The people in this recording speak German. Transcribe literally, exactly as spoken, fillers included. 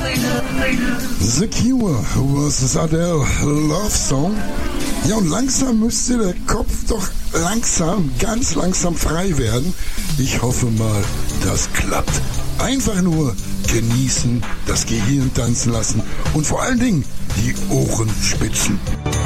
The Cure versus Adele Love Song. Ja, und langsam müsste der Kopf doch langsam, ganz langsam frei werden. Ich hoffe mal, das klappt. Einfach nur genießen, das Gehirn tanzen lassen und vor allen Dingen die Ohren spitzen.